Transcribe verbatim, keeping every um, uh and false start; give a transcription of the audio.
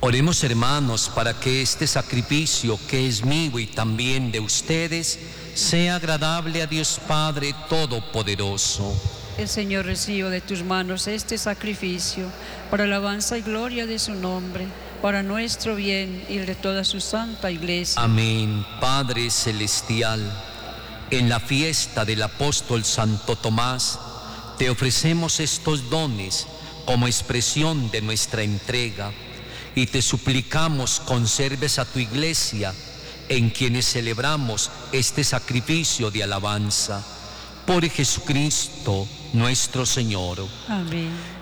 Oremos, hermanos, para que este sacrificio que es mío y también de ustedes sea agradable a Dios Padre Todopoderoso. El Señor reciba de tus manos este sacrificio para alabanza y gloria de su nombre, para nuestro bien y el de toda su santa Iglesia. Amén. Padre Celestial, en la fiesta del apóstol Santo Tomás, te ofrecemos estos dones como expresión de nuestra entrega y te suplicamos conserves a tu Iglesia en quienes celebramos este sacrificio de alabanza. Por Jesucristo nuestro Señor. Amén.